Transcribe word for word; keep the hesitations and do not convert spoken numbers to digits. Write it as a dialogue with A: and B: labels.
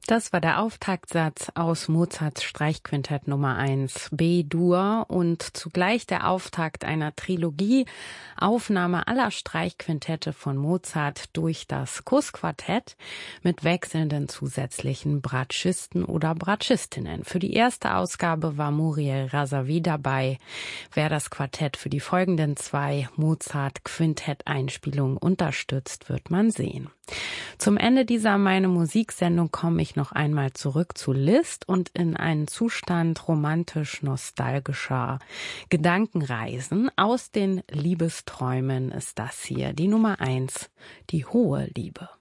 A: Das war der Auftaktsatz aus Mozarts Streichquintett Nummer eins B-Dur und zugleich der Auftakt einer Trilogie, Aufnahme aller Streichquintette von Mozart durch das Kussquartett mit wechselnden zusätzlichen Bratschisten oder Bratschistinnen. Für die erste Ausgabe war Muriel Razavi dabei. Wer das Quartett für die folgenden zwei Mozart-Quintett-Einspielungen unterstützt, wird man sehen. Zum Ende dieser Meine Musiksendung komme ich noch einmal zurück zu Liszt und in einen Zustand romantisch-nostalgischer Gedankenreisen aus den Liebesträumen ist das hier, die Nummer eins, die hohe Liebe.